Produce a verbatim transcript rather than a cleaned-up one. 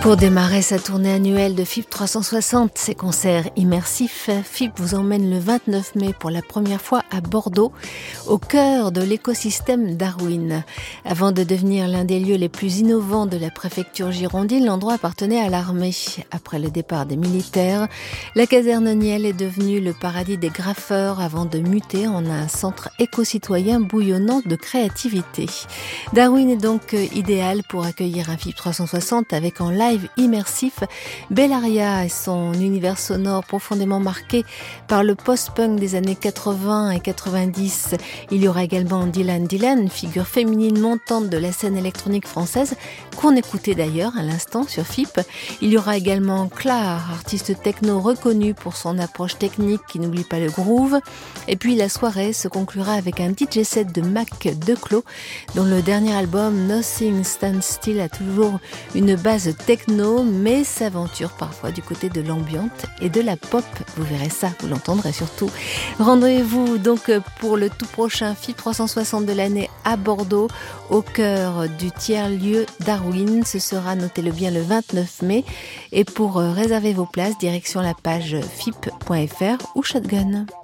Pour démarrer sa tournée annuelle de F I P trois cent soixante, ses concerts immersifs, F I P vous emmène le vingt-neuf mai pour la première fois à Bordeaux, au cœur de l'écosystème Darwin. Avant de devenir l'un des lieux les plus innovants de la préfecture girondine, l'endroit appartenait à l'armée. Après le départ des militaires, la caserne Niel est devenue le paradis des graffeurs avant de muter en un centre éco-citoyen bouillonnant de créativité. Darwin est donc idéal pour accueillir un F I P trois cent soixante avec en live immersif Bellaria et son univers sonore profondément marqué par le post-punk des années quatre-vingts et quatre-vingt-dix. Il y aura également Dylan Dylan, figure féminine montante de la scène électronique française, qu'on écoutait d'ailleurs à l'instant sur F I P. Il y aura également Clar, artiste techno reconnu pour son approche technique qui n'oublie pas le groove. Et puis la soirée se conclura avec un D J set de Mac Declos, dont le dernier album Nothing Stands Still a toujours une base techno, mais s'aventure parfois du côté de l'ambiante et de la pop. Vous verrez ça, vous l'entendrez surtout. Rendez-vous donc pour le tout prochain F I P trois cent soixante de l'année à Bordeaux, au cœur du tiers-lieu Darwin. Ce sera, notez-le bien, le vingt-neuf mai. Et pour réserver vos places, direction la page f i p point f r ou Shotgun.